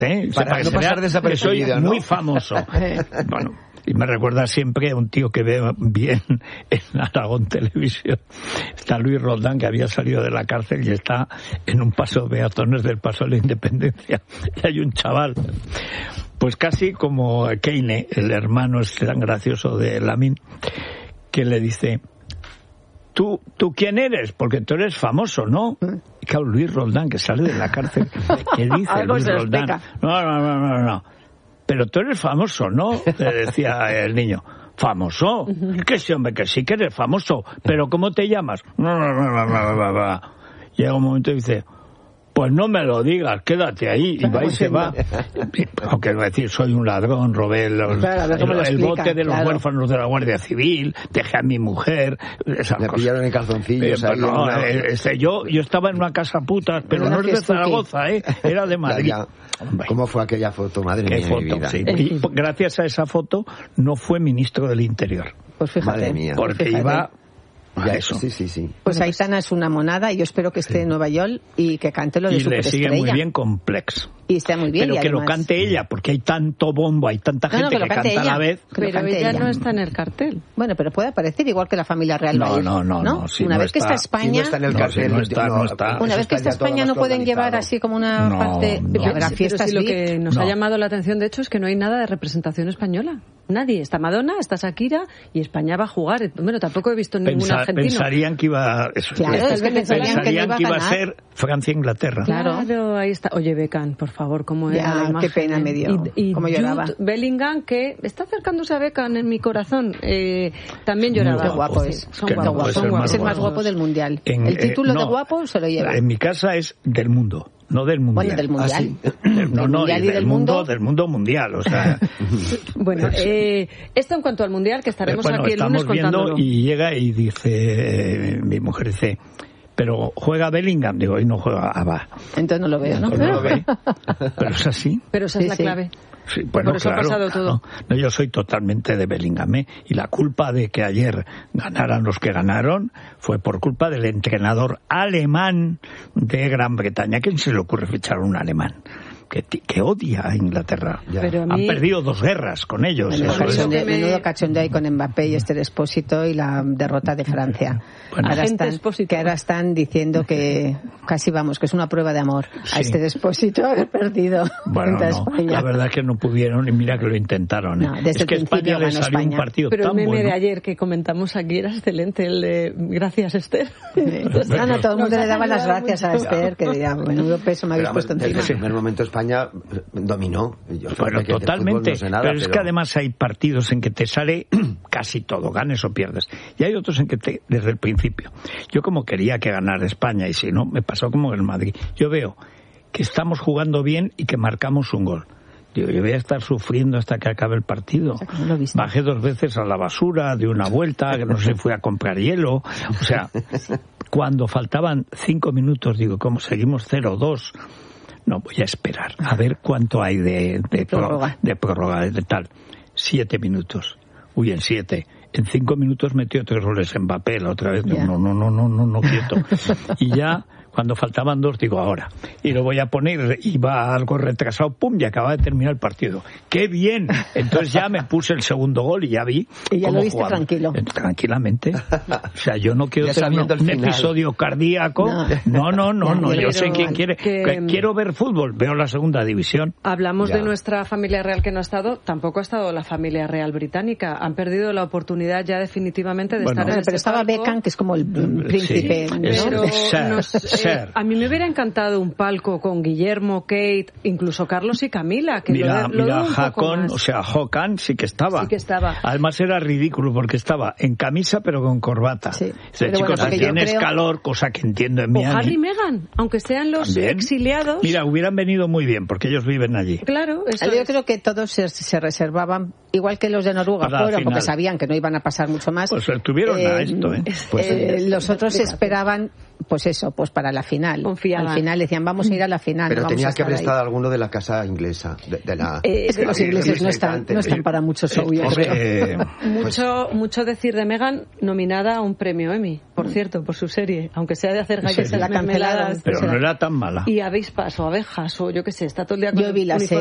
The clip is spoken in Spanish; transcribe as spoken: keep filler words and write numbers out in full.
¿eh? Para no pasar desapercibido, que soy ¿no? muy famoso. Bueno, y me recuerda siempre a un tío que ve bien en Aragón Televisión. Está Luis Roldán, que había salido de la cárcel y está en un paso de peatones del Paso de la Independencia. Y hay un chaval, pues casi como Keine, el hermano este tan gracioso de Lamin, que le dice: ¿Tú, ¿Tú quién eres? Porque tú eres famoso, ¿no? Y claro, Luis Roldán, que sale de la cárcel, ¿qué dice Luis Roldán? No, no, no, no, no. Pero tú eres famoso, ¿no? Le decía el niño. ¿Famoso? Que sí, hombre, que sí que eres famoso. ¿Pero cómo te llamas? No, no, no, no, no, no, no. Llega un momento y dice: pues no me lo digas, quédate ahí. Y va y se va. Aunque va a decir, soy un ladrón, robé los, claro, el, el bote de los claro. huérfanos de la Guardia Civil, dejé a mi mujer. Esas Le cosas. pillaron en calzoncillos. Eh, ahí no, en una... este, yo, yo estaba en una casa putas, pero no es de Zaragoza, ¿eh? Era de Madrid. Ya, ya. ¿Cómo fue aquella foto? Madre ¿Qué mía, foto? mi vida. Sí. Y gracias a esa foto no fue ministro del Interior. Pues fíjate. Madre mía. Porque fíjate. iba... Ya, eso. Sí, sí, sí. Pues Aitana es una monada y yo espero que esté sí. en Nueva York y que cante lo de y Superestrella. Y le sigue muy bien con Plex. Y está muy bien. Pero y que además... lo cante ella, porque hay tanto bombo, hay tanta no, no, gente que, que canta ella, a la vez. Pero ella, ella no está en el cartel. Bueno, pero puede aparecer igual que la familia real. No, Bayer, no, no, no. Si una no vez está, que está España... Si no está en el cartel, no, si no está, no está. Una vez que está España no pueden llevar así como una no, parte... No, habrá sí, fiestas pero si lo que nos no. ha llamado la atención, de hecho, es que no hay nada de representación española. Nadie. Está Madonna, está Shakira y España va a jugar. Bueno, tampoco he visto ningún Pensa, argentino. Pensarían que iba... Eso, claro, es, es que pensarían, pensarían que, no iba que iba a, a ser Francia-Inglaterra. Claro. claro, ahí está. Oye, Beckham, por favor, cómo ya, era la imagen. Qué pena me dio. Y, y cómo lloraba. Jude Bellingham, que está acercándose a Beckham en mi corazón, eh, también lloraba. Qué guapo es. Son Qué guapos, guapo. son guapos. Es el más guapo del mundial. En, el título eh, no, de guapo se lo lleva. En mi casa es del mundo. No del mundial. Bueno, del mundial. Ah, sí. No, no, mundial y del, y del mundo, mundo, del mundo mundial, o sea. Bueno, eh, esto en cuanto al mundial, que estaremos bueno, aquí el lunes contándolo. Y llega y dice, eh, mi mujer dice, pero ¿juega Bellingham? Digo, y no juega, ah, va. Entonces no lo veo, ¿no? No lo ve. Pero es así. Pero esa sí, es la sí. clave. Sí, bueno, por eso claro, ha pasado claro. todo. No, yo soy totalmente de Bellingham, ¿eh? Y la culpa de que ayer ganaran los que ganaron fue por culpa del entrenador alemán de Gran Bretaña. ¿A quién se le ocurre fichar a un alemán? Que, que odia a Inglaterra. Pero a mí... Han perdido dos guerras con ellos. Menudo Eso cachondeo, es. me... menudo cachondeo ahí con Mbappé y este Expósito y la derrota de Francia. Bueno, ahora están, que ahora están diciendo que casi vamos, que es una prueba de amor sí. a este Expósito haber perdido bueno, frente a no, España. La verdad es que no pudieron y mira que lo intentaron. ¿eh? No, desde es que el España le salió España. un partido Pero tan el meme bueno. de ayer que comentamos aquí era excelente, el de gracias Esther. Sí. No, no, todo el mundo le daba las gracias mucho. a Esther, que diría, menudo peso me habéis pero, puesto desde encima. el primer momento España dominó. Yo bueno, totalmente. No sé nada, pero, pero es que además hay partidos en que te sale casi todo, ganes o pierdes. Y hay otros en que te, desde el principio. Yo como quería que ganara España y si no, me pasó como en el Madrid. Yo veo que estamos jugando bien y que marcamos un gol. Digo, yo voy a estar sufriendo hasta que acabe el partido. O sea, ¿cómo lo viste? Bajé dos veces a la basura, de una vuelta, que no sé, fui a comprar hielo. O sea, cuando faltaban cinco minutos, digo, ¿cómo seguimos cero dos? No, voy a esperar a ver cuánto hay de, de, prórroga. de prórroga, de tal. Siete minutos. Uy, en siete. En cinco minutos metió tres goles en Mbappé, la otra vez. Yeah. No, no, no, no, no, no, quieto. Y ya, cuando faltaban dos, digo, ahora. Y lo voy a poner, iba algo retrasado, pum, y acaba de terminar el partido. ¡Qué bien! Entonces ya me puse el segundo gol y ya vi y ya cómo lo viste jugaba. Tranquilo. Tranquilamente. O sea, yo no quiero tener un final. episodio cardíaco. No, no, no, no. no. Yo sé quién quiere. Que... Quiero ver fútbol. Veo la segunda división. Hablamos ya. de nuestra familia real que no ha estado. Tampoco ha estado la familia real británica. Han perdido la oportunidad ya definitivamente de bueno, estar en pero este estaba palco. Beckham, que es como el príncipe. Sí, ¿no? pero ser, nos, ser. Eh, a mí me hubiera encantado un palco con Guillermo, Kate, incluso Carlos y Camila. Que mira, lo, lo mira, Hakon, o sea, Håkan sí que estaba. Sí que estaba. Además era ridículo porque estaba en camisa pero con corbata. Sí. Ese chico, bueno, si tienes creo... calor, cosa que entiendo en o Miami. Harry y Meghan, aunque sean los ¿También? exiliados. Mira, hubieran venido muy bien porque ellos viven allí. Claro, eso yo es. creo que todos se, se reservaban, igual que los de Noruega Para fueron, porque sabían que no iban a pasar mucho más. Pues tuvieron eh, a esto, ¿eh? Pues, eh, los otros esperaban, pues eso, pues para la final. Confiaban. Al final decían, vamos a ir a la final. Pero no tenías que haber ahí. estado alguno de la casa inglesa. De, de la, eh, es que los ingleses no están, no están para mucho show, yo creo. Eh, mucho, mucho decir de Meghan nominada a un premio Emmy. por cierto, por su serie, aunque sea de hacer galletas, la mermeladas. Pero no era tan mala. Y avispas o abejas o yo qué sé, está todo el día con Yo vi la uniforme